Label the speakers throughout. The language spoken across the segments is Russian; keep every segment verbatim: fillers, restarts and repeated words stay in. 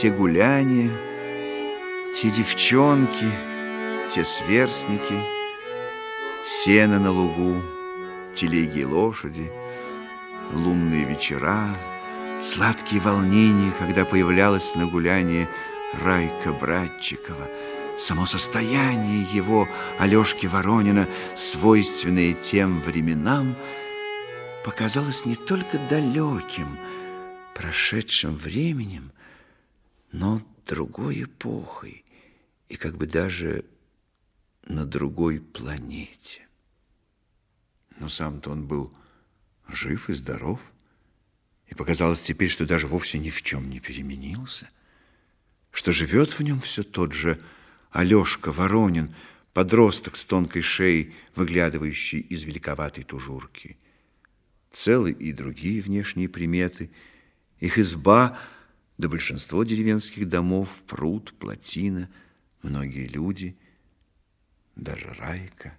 Speaker 1: те гуляния, те девчонки, те сверстники, сено на лугу, телеги и лошади, лунные вечера, сладкие волнения, когда появлялась на гулянии Райка Братчикова, само состояние его, Алешки Воронина, свойственное тем временам, показалось не только далеким, прошедшим временем, но другой эпохой и как бы даже на другой планете. Но сам-то он был жив и здоров, и показалось теперь, что даже вовсе ни в чем не переменился, что живет в нем все тот же Алешка Воронин, подросток с тонкой шеей, выглядывающий из великоватой тужурки. Целы и другие внешние приметы. Их изба, да большинство деревенских домов, пруд, плотина, многие люди, даже Райка.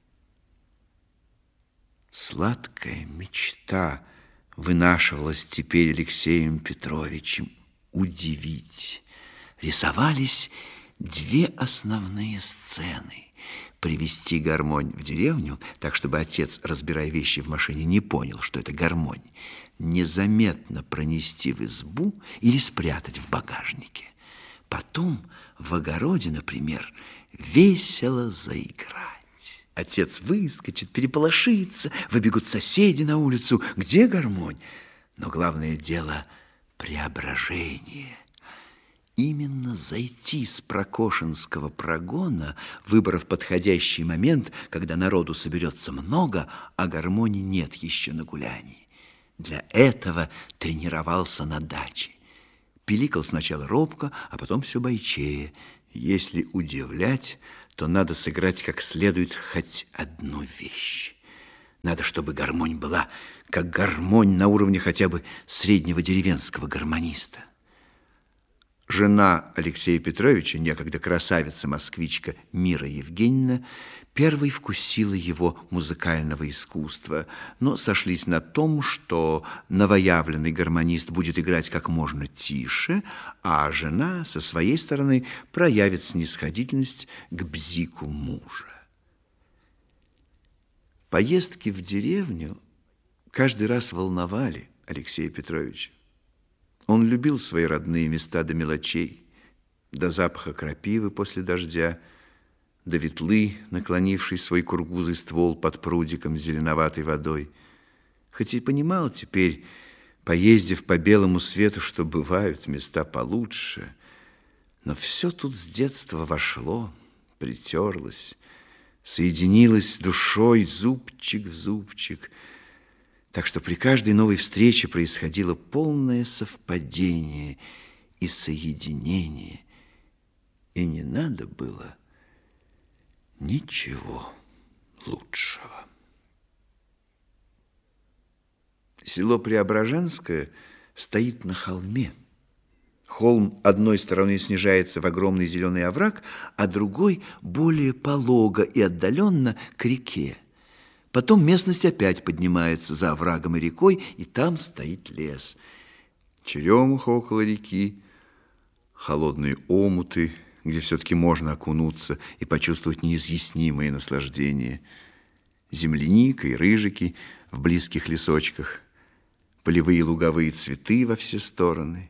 Speaker 1: Сладкая мечта вынашивалась теперь Алексеем Петровичем удивить. Рисовались две основные сцены. Привезти гармонь в деревню, так, чтобы отец, разбирая вещи в машине, не понял, что это гармонь. Незаметно пронести в избу или спрятать в багажнике. Потом в огороде, например, весело заиграть. Отец выскочит, переполошится, выбегут соседи на улицу. Где гармонь? Но главное дело – преображение. Именно зайти с Прокошинского прогона, выбрав подходящий момент, когда народу соберется много, а гармонии нет еще на гулянии. Для этого тренировался на даче. Пиликал сначала робко, а потом все бойчее. Если удивлять, то надо сыграть как следует хоть одну вещь. Надо, чтобы гармонь была как гармонь на уровне хотя бы среднего деревенского гармониста. Жена Алексея Петровича, некогда красавица-москвичка Мира Евгеньевна, первой вкусила его музыкального искусства, но сошлись на том, что новоявленный гармонист будет играть как можно тише, а жена со своей стороны проявит снисходительность к бзику мужа. Поездки в деревню каждый раз волновали Алексея Петровича. Он любил свои родные места до мелочей, до запаха крапивы после дождя, до ветлы, наклонившей свой кургузый ствол под прудиком с зеленоватой водой. Хоть и понимал теперь, поездив по белому свету, что бывают места получше, но все тут с детства вошло, притерлось, соединилось с душой зубчик в зубчик, так что при каждой новой встрече происходило полное совпадение и соединение, и не надо было ничего лучшего. Село Преображенское стоит на холме. Холм одной стороны снижается в огромный зеленый овраг, а другой более полого и отдаленно к реке. Потом местность опять поднимается за оврагом и рекой, и там стоит лес. Черемуха около реки, холодные омуты, где все-таки можно окунуться и почувствовать неизъяснимое наслаждение. Земляника и рыжики в близких лесочках, полевые луговые цветы во все стороны,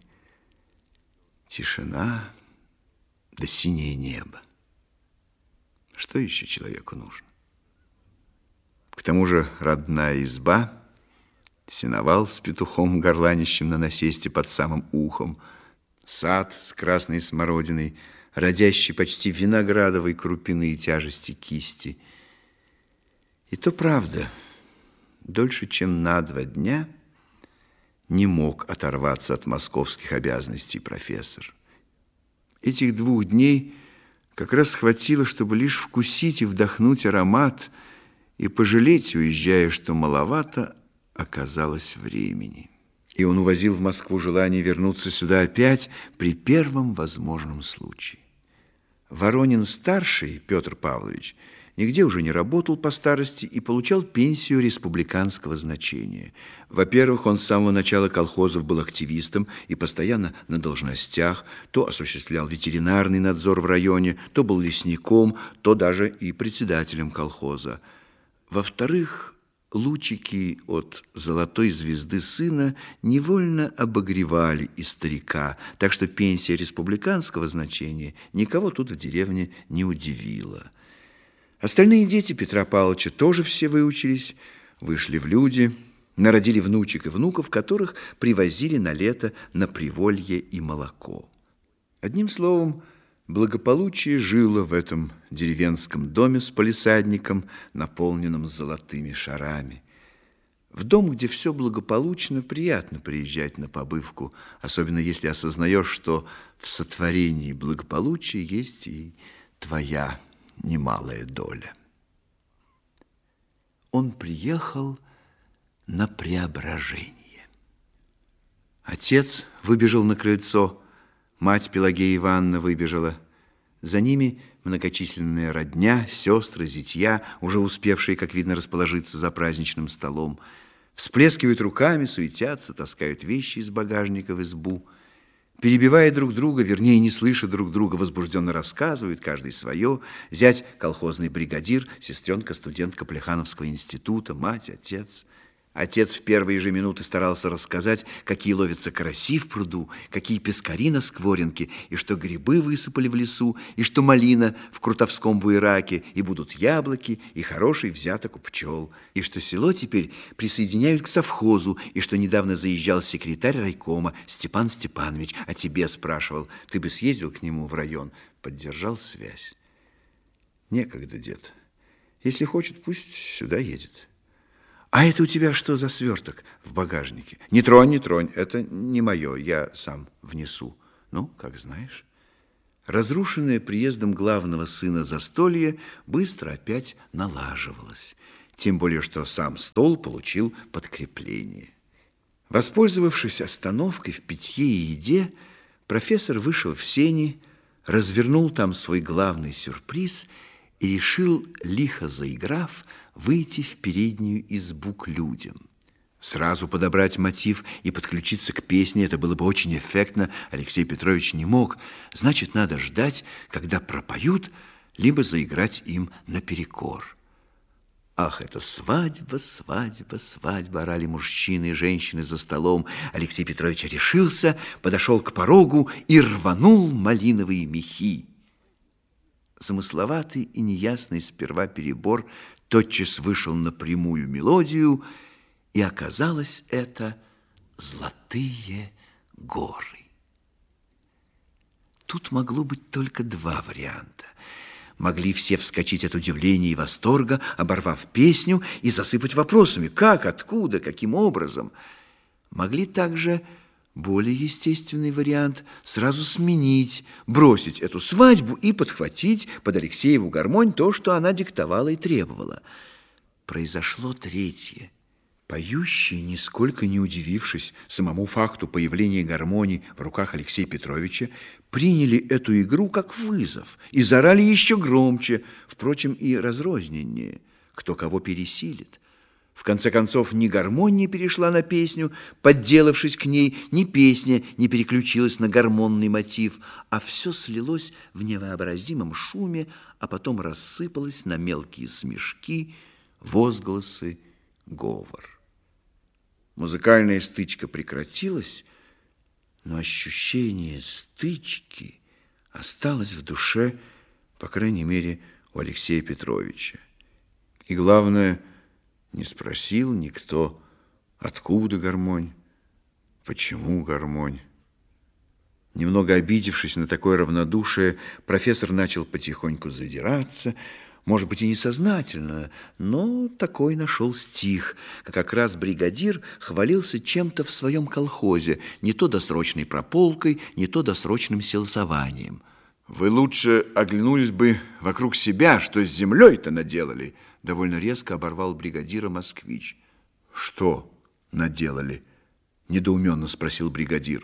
Speaker 1: тишина да синее небо. Что еще человеку нужно? К тому же родная изба, сеновал с петухом горланищем на насесте под самым ухом, сад с красной смородиной, родящий почти виноградовой крупины и тяжести кисти. И то правда, дольше, чем на два дня не мог оторваться от московских обязанностей профессор. Этих двух дней как раз хватило, чтобы лишь вкусить и вдохнуть аромат и пожалеть, уезжая, что маловато оказалось времени. И он увозил в Москву желание вернуться сюда опять при первом возможном случае. Воронин-старший, Петр Павлович, нигде уже не работал по старости и получал пенсию республиканского значения. Во-первых, он с самого начала колхозов был активистом и постоянно на должностях, то осуществлял ветеринарный надзор в районе, то был лесником, то даже и председателем колхоза. Во-вторых, лучики от золотой звезды сына невольно обогревали и старика, так что пенсия республиканского значения никого тут в деревне не удивила. Остальные дети Петра Павловича тоже все выучились, вышли в люди, народили внучек и внуков, которых привозили на лето на приволье и молоко. Одним словом, благополучие жило в этом деревенском доме с палисадником, наполненным золотыми шарами. В дом, где все благополучно, приятно приезжать на побывку, особенно если осознаешь, что в сотворении благополучия есть и твоя немалая доля. Он приехал на Преображение. Отец выбежал на крыльцо, мать Пелагея Ивановна выбежала. За ними многочисленная родня, сестры, зятья, уже успевшие, как видно, расположиться за праздничным столом. Всплескивают руками, суетятся, таскают вещи из багажника в избу. Перебивая друг друга, вернее, не слыша друг друга, возбужденно рассказывают, каждый свое. Зять – колхозный бригадир, сестренка – студентка Плехановского института, мать, отец. Отец в первые же минуты старался рассказать, какие ловятся караси в пруду, какие пескари на скворенке, и что грибы высыпали в лесу, и что малина в крутовском буераке, и будут яблоки, и хороший взяток у пчел, и что село теперь присоединяют к совхозу, и что недавно заезжал секретарь райкома Степан Степанович, а тебе спрашивал, ты бы съездил к нему в район, поддержал связь. Некогда, дед. Если хочет, пусть сюда едет. А это у тебя что за сверток в багажнике? Не тронь, не тронь, это не мое, я сам внесу. Ну, как знаешь. Разрушенное приездом главного сына застолье быстро опять налаживалось. Тем более, что сам стол получил подкрепление. Воспользовавшись остановкой в питье и еде, профессор вышел в сени, развернул там свой главный сюрприз и решил, лихо заиграв, выйти в переднюю избу к людям. Сразу подобрать мотив и подключиться к песне, это было бы очень эффектно, Алексей Петрович не мог. Значит, надо ждать, когда пропоют, либо заиграть им наперекор. Ах, это свадьба, свадьба, свадьба, орали мужчины и женщины за столом. Алексей Петрович решился, подошел к порогу и рванул малиновые мехи. Замысловатый и неясный сперва перебор тотчас вышел на прямую мелодию, и оказалось это «Золотые горы». Тут могло быть только два варианта. Могли все вскочить от удивления и восторга, оборвав песню, и засыпать вопросами «как?», «откуда?», «каким образом?». Могли также более естественный вариант – сразу сменить, бросить эту свадьбу и подхватить под Алексееву гармонь то, что она диктовала и требовала. Произошло третье. Поющие, нисколько не удивившись самому факту появления гармонии в руках Алексея Петровича, приняли эту игру как вызов и заорали еще громче, впрочем, и разрозненнее, кто кого пересилит. В конце концов, ни гармонь не перешла на песню, подделавшись к ней, ни песня не переключилась на гормонный мотив, а все слилось в невообразимом шуме, а потом рассыпалось на мелкие смешки, возгласы, говор. Музыкальная стычка прекратилась, но ощущение стычки осталось в душе, по крайней мере, у Алексея Петровича. И главное, не спросил никто, откуда гармонь, почему гармонь. Немного обидевшись на такое равнодушие, профессор начал потихоньку задираться, может быть, и несознательно, но такой нашел стих. Как раз бригадир хвалился чем-то в своем колхозе, не то досрочной прополкой, не то досрочным селсованием. «Вы лучше оглянулись бы вокруг себя, что с землей-то наделали», довольно резко оборвал бригадира москвич. «Что наделали?» – недоуменно спросил бригадир.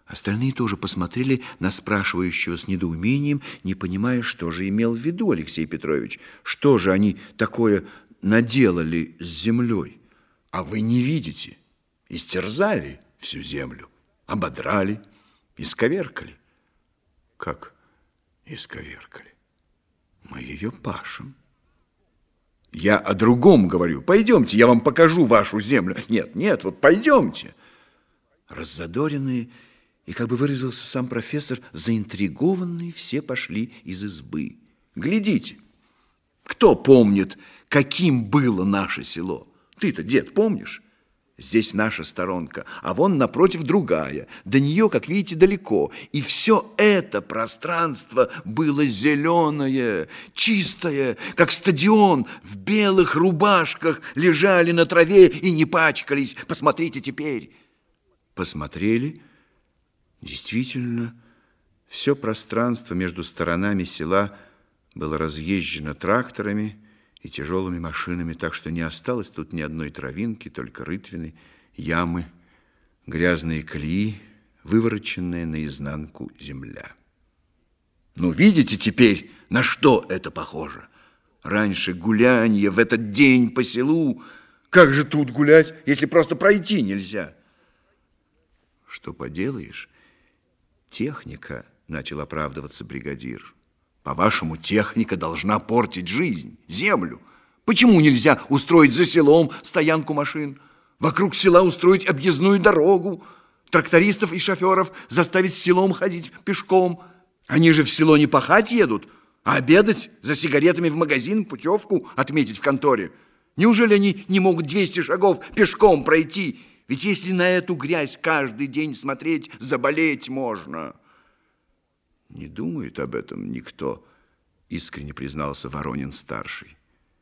Speaker 1: Остальные тоже посмотрели на спрашивающего с недоумением, не понимая, что же имел в виду Алексей Петрович. Что же они такое наделали с землей? А вы не видите. Истерзали всю землю, ободрали, исковеркали. Как исковеркали? Мы ее пашем. Я о другом говорю. Пойдемте, я вам покажу вашу землю. Нет, нет, вот пойдемте. Раззадоренные, и, как бы выразился сам профессор, заинтригованные, все пошли из избы. Глядите, кто помнит, каким было наше село? Ты-то, дед, помнишь? Здесь наша сторонка, а вон напротив другая. До нее, как видите, далеко. И все это пространство было зеленое, чистое, как стадион. В белых рубашках лежали на траве и не пачкались. Посмотрите теперь. Посмотрели. Действительно, все пространство между сторонами села было разъезжено тракторами и тяжелыми машинами, так что не осталось тут ни одной травинки, только рытвины, ямы, грязные колеи, вывороченная наизнанку земля. Ну, видите теперь, на что это похоже? Раньше гулянье в этот день по селу. Как же тут гулять, если просто пройти нельзя? Что поделаешь? Техника, начал оправдываться бригадир. По-вашему, техника должна портить жизнь, землю. Почему нельзя устроить за селом стоянку машин? Вокруг села устроить объездную дорогу? Трактористов и шоферов заставить с селом ходить пешком? Они же в село не пахать едут, а обедать, за сигаретами в магазин, путевку отметить в конторе. Неужели они не могут двести шагов пешком пройти? Ведь если на эту грязь каждый день смотреть, заболеть можно. Не думает об этом никто, искренне признался Воронин-старший.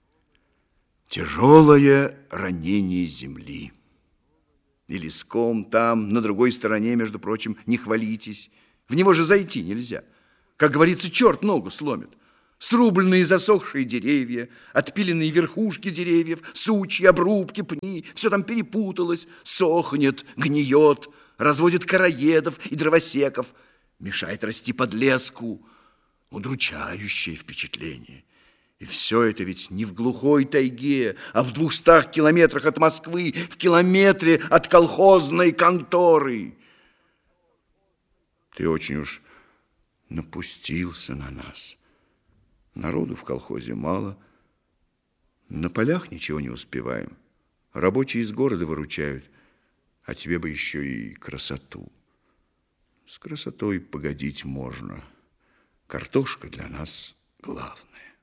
Speaker 1: Тяжелое ранение земли. И леском там, на другой стороне, между прочим, не хвалитесь. В него же зайти нельзя. Как говорится, черт ногу сломит. Срубленные засохшие деревья, отпиленные верхушки деревьев, сучья, обрубки, пни, все там перепуталось, сохнет, гниет, разводит короедов и дровосеков, мешает расти подлеску. Удручающее впечатление. И все это ведь не в глухой тайге, а в двухстах километрах от Москвы, в километре от колхозной конторы. Ты очень уж напустился на нас. Народу в колхозе мало, на полях ничего не успеваем. Рабочие из города выручают, а тебе бы еще и красоту. С красотой погодить можно. Картошка для нас главное.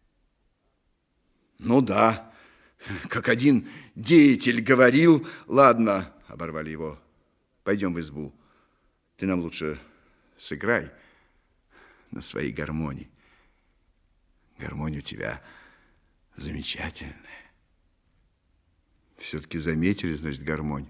Speaker 1: Ну да, как один деятель говорил. Ладно, оборвали его, пойдем в избу. Ты нам лучше сыграй на своей гармонии. Гармонь у тебя замечательная. Все-таки заметили, значит, гармонь.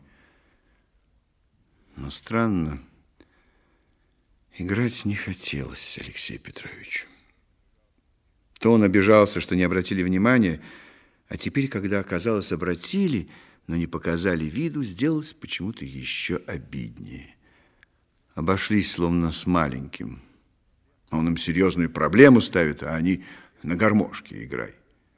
Speaker 1: Но странно, играть не хотелось Алексею Петровичу. То он обижался, что не обратили внимания, а теперь, когда, оказалось, обратили, но не показали виду, сделалось почему-то еще обиднее. Обошлись словно с маленьким. Он им серьезную проблему ставит, а они на гармошке играй.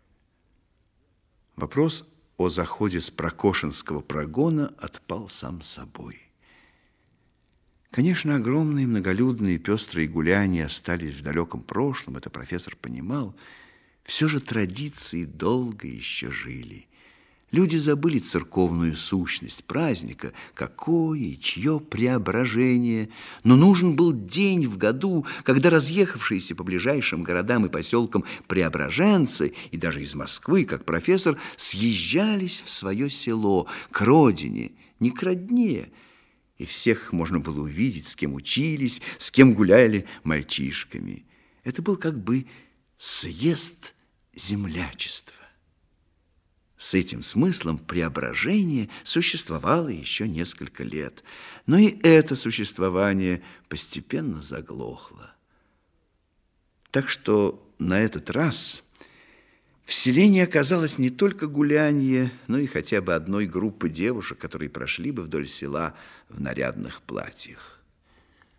Speaker 1: Вопрос о заходе с Прокошинского прогона отпал сам собой. Конечно, огромные многолюдные пестрые гуляния остались в далеком прошлом, это профессор понимал. Все же традиции долго еще жили. Люди забыли церковную сущность праздника, какое и чье преображение. Но нужен был день в году, когда разъехавшиеся по ближайшим городам и поселкам преображенцы, и даже из Москвы, как профессор, съезжались в свое село, к родине, не к родне. И всех можно было увидеть, с кем учились, с кем гуляли мальчишками. Это был как бы съезд землячества. С этим смыслом преображение существовало еще несколько лет, но и это существование постепенно заглохло. Так что на этот раз в селе не оказалось не только гулянья, но и хотя бы одной группы девушек, которые прошли бы вдоль села в нарядных платьях.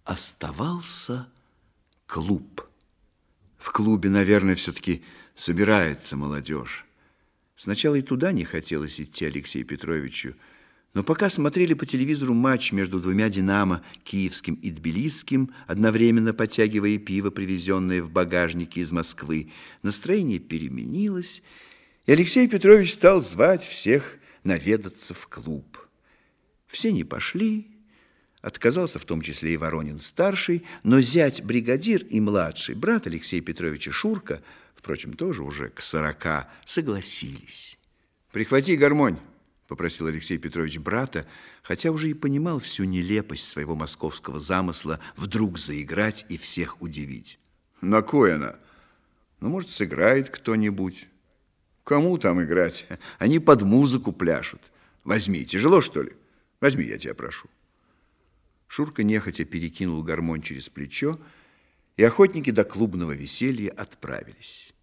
Speaker 1: оставался клуб. В клубе, наверное, все-таки собирается молодежь. Сначала и туда не хотелось идти Алексею Петровичу, но пока смотрели по телевизору матч между двумя «Динамо», киевским и тбилисским, одновременно подтягивая пиво, привезенное в багажнике из Москвы, настроение переменилось, и Алексей Петрович стал звать всех наведаться в клуб. Все не пошли, отказался в том числе и Воронин-старший, но зять-бригадир и младший брат Алексея Петровича Шурка, впрочем, тоже уже к сорока, согласились. «Прихвати гармонь», — попросил Алексей Петрович брата, хотя уже и понимал всю нелепость своего московского замысла вдруг заиграть и всех удивить. «На кой она? Ну, может, сыграет кто-нибудь. Кому там играть? Они под музыку пляшут. Возьми, тяжело, что ли? Возьми, я тебя прошу». Шурка нехотя перекинул гармонь через плечо, и охотники до клубного веселья отправились.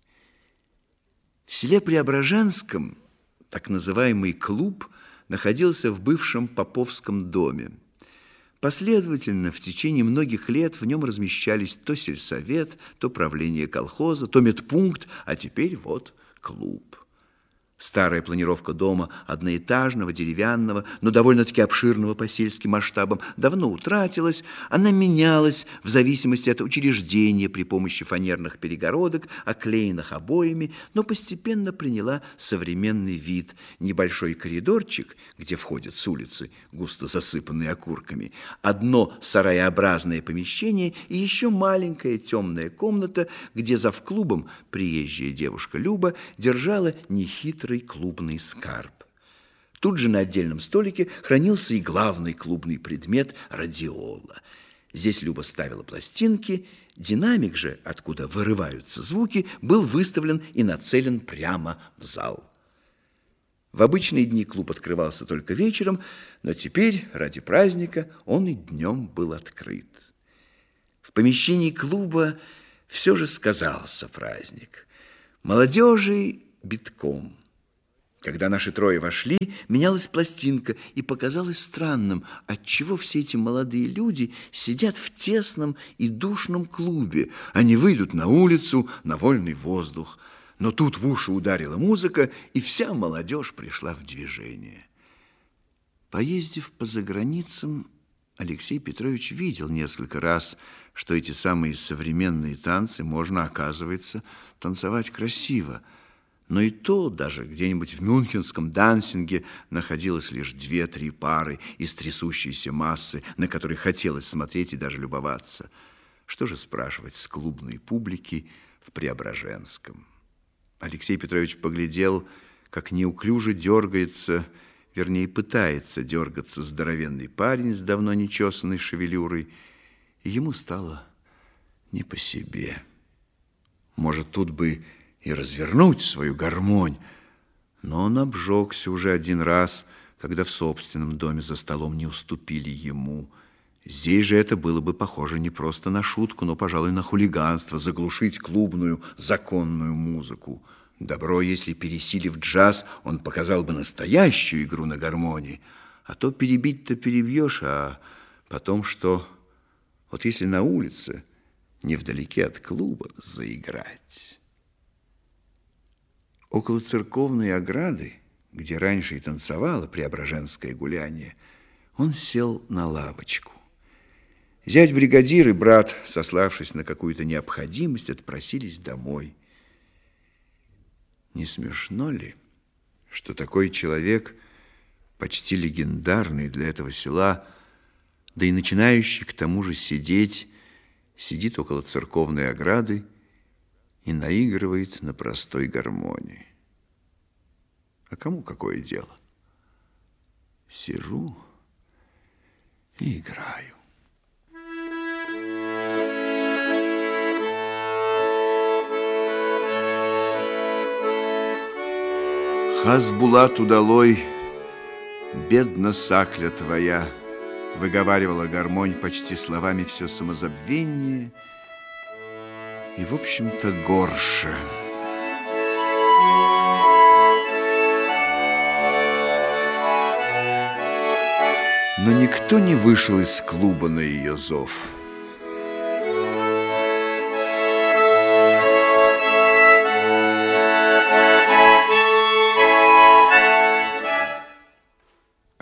Speaker 1: В селе Преображенском так называемый клуб находился в бывшем Поповском доме. Последовательно в течение многих лет в нем размещались то сельсовет, то правление колхоза, то медпункт, а теперь вот клуб. Старая планировка дома одноэтажного, деревянного, но довольно-таки обширного по сельским масштабам, давно утратилась. Она менялась в зависимости от учреждения при помощи фанерных перегородок, оклеенных обоями, но постепенно приняла современный вид. Небольшой коридорчик, где входят с улицы, густо засыпанный окурками, одно сараеобразное помещение и еще маленькая темная комната, где завклубом приезжая девушка Люба держала нехитрый клубный скарб. Тут же на отдельном столике хранился и главный клубный предмет – радиола. Здесь Люба ставила пластинки, динамик же, откуда вырываются звуки, был выставлен и нацелен прямо в зал. В обычные дни клуб открывался только вечером, но теперь, ради праздника, он и днем был открыт. В помещении клуба все же сказался праздник. Молодежи битком. Когда наши трое вошли, менялась пластинка, и показалось странным, отчего все эти молодые люди сидят в тесном и душном клубе. Они выйдут на улицу, на вольный воздух. Но тут в уши ударила музыка, и вся молодежь пришла в движение. Поездив по заграницам, Алексей Петрович видел несколько раз, что эти самые современные танцы можно, оказывается, танцевать красиво. Но и то, даже где-нибудь в мюнхенском дансинге находилось лишь две-три пары из трясущейся массы, на которые хотелось смотреть и даже любоваться. Что же спрашивать с клубной публики в Преображенском? Алексей Петрович поглядел, как неуклюже дергается, вернее, пытается дергаться здоровенный парень с давно нечесанной шевелюрой, и ему стало не по себе. Может, тут бы и развернуть свою гармонь, но он обжегся уже один раз, когда в собственном доме за столом не уступили ему. Здесь же это было бы похоже не просто на шутку, но, пожалуй, на хулиганство, заглушить клубную законную музыку. Добро, если, пересилив джаз, он показал бы настоящую игру на гармонии, а то перебить-то перебьешь, а потом что? Вот если на улице, невдалеке от клуба, заиграть. Около церковной ограды, где раньше и танцевало преображенское гуляние, он сел на лавочку. Зять бригадир и брат, сославшись на какую-то необходимость, отпросились домой. Не смешно ли, что такой человек, почти легендарный для этого села, да и начинающий к тому же сидеть, сидит около церковной ограды и наигрывает на простой гармонии? А кому какое дело? Сижу и играю. Хазбулат удалой, бедна сакля твоя, выговаривала гармонь почти словами все самозабвение и, в общем-то, горше. Но никто не вышел из клуба на ее зов.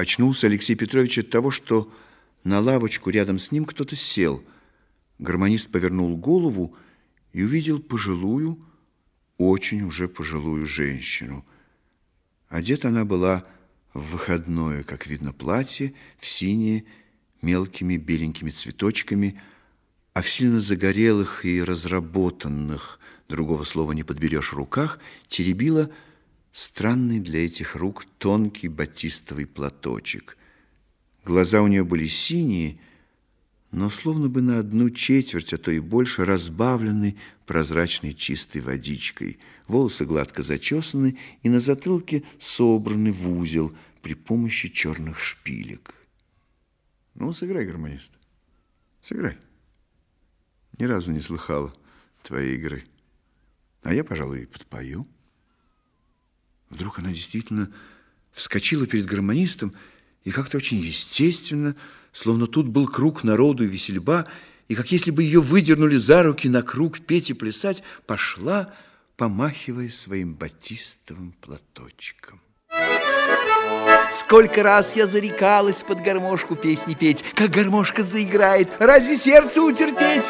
Speaker 1: Очнулся Алексей Петрович от того, что на лавочку рядом с ним кто-то сел. Гармонист повернул голову и увидел пожилую, очень уже пожилую женщину. Одета она была в выходное, как видно, платье, в синее, мелкими беленькими цветочками, а в сильно загорелых и разработанных, другого слова не подберешь, руках теребила странный для этих рук тонкий батистовый платочек. Глаза у нее были синие, но словно бы на одну четверть, а то и больше, разбавлены прозрачной чистой водичкой. Волосы гладко зачесаны и на затылке собраны в узел при помощи черных шпилек. Ну, сыграй, гармонист, сыграй. Ни разу не слыхала твоей игры. А я, пожалуй, и подпою. Вдруг она действительно вскочила перед гармонистом и как-то очень естественно, словно тут был круг народу и весельба, и как если бы ее выдернули за руки на круг петь и плясать, пошла, помахивая своим батистовым платочком.
Speaker 2: Сколько раз я зарекалась под гармошку песни петь, как гармошка заиграет, разве сердце утерпеть?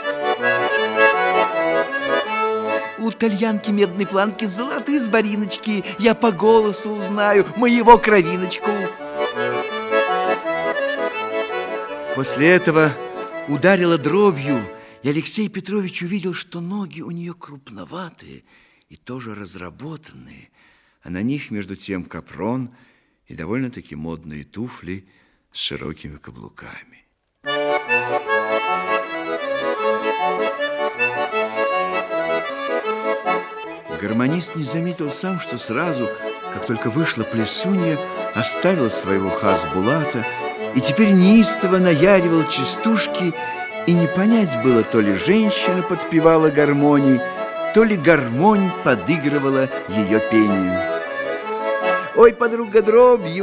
Speaker 2: У тальянки медной планки золотые сбориночки, я по голосу узнаю моего кровиночку.
Speaker 1: После этого ударила дробью, и Алексей Петрович увидел, что ноги у нее крупноватые и тоже разработанные, а на них, между тем, капрон и довольно-таки модные туфли с широкими каблуками. Гармонист не заметил сам, что сразу, как только вышла плясунья, оставил своего Хасбулата и теперь неистово наяривал частушки, и не понять было, то ли женщина подпевала гармонии, то ли гармонь подыгрывала ее пению.
Speaker 2: Ой, подруга, дробью